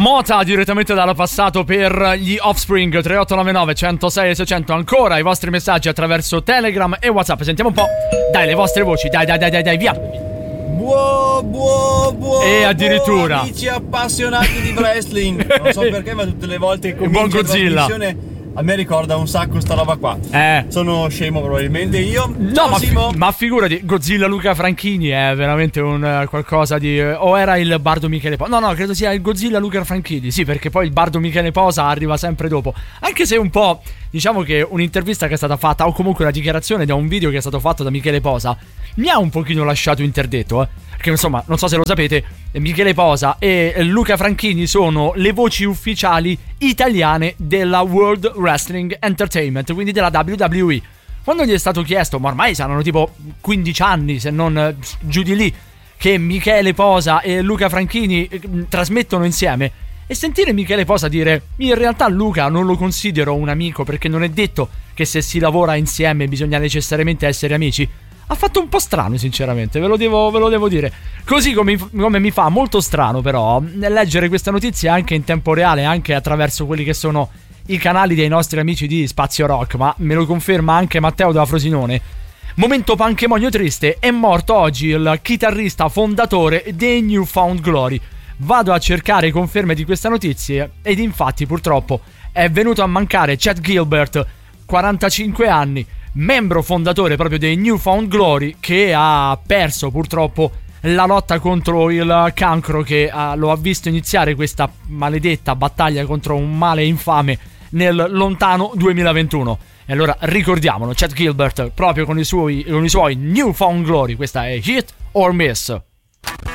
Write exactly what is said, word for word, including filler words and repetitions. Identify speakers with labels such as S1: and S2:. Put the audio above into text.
S1: Mota direttamente dal passato per gli Offspring. Tre otto nove nove uno zero sei sei zero zero. Ancora i vostri messaggi attraverso Telegram e WhatsApp. Sentiamo un po'. Dai, le vostre voci. Dai, dai, dai, dai, dai, via.
S2: Buo, buo, buo.
S1: E addirittura
S2: buo, amici appassionati di wrestling. Non so perché, ma tutte le volte che
S1: buon
S2: comincio la
S1: Godzilla,
S2: trasmissione a me ricorda un sacco sta roba qua.
S1: Eh.
S2: Sono scemo probabilmente io.
S1: No, ma, fi- ma figurati, Godzilla Luca Franchini è veramente un uh, qualcosa di... Uh, o era il bardo Michele Posa? No, no, credo sia il Godzilla Luca Franchini. Sì, perché poi il bardo Michele Posa arriva sempre dopo. Anche se un po', diciamo che un'intervista che è stata fatta, o comunque una dichiarazione da un video che è stato fatto da Michele Posa, mi ha un pochino lasciato interdetto, eh. Perché insomma, non so se lo sapete, Michele Posa e Luca Franchini sono le voci ufficiali italiane della World Wrestling Entertainment, quindi della W W E. Quando gli è stato chiesto, ma ormai saranno tipo quindici anni, se non eh, giù di lì, che Michele Posa e Luca Franchini eh, trasmettono insieme, e sentire Michele Posa dire: in realtà Luca non lo considero un amico, perché non è detto che se si lavora insieme bisogna necessariamente essere amici, ha fatto un po' strano, sinceramente, ve lo devo, ve lo devo dire. Così come, come mi fa molto strano però leggere questa notizia anche in tempo reale, anche attraverso quelli che sono i canali dei nostri amici di Spazio Rock, ma me lo conferma anche Matteo da Frosinone. Momento panchemonio triste, è morto oggi il chitarrista fondatore dei New Found Glory. Vado a cercare conferme di questa notizia ed infatti purtroppo è venuto a mancare Chad Gilbert, quarantacinque anni, membro fondatore proprio dei New Found Glory, che ha perso purtroppo la lotta contro il cancro, che uh, lo ha visto iniziare questa maledetta battaglia contro un male infame nel lontano duemilaventuno. E allora ricordiamolo, Chad Gilbert proprio con i suoi, con i suoi New Found Glory. Questa è Hit or Miss.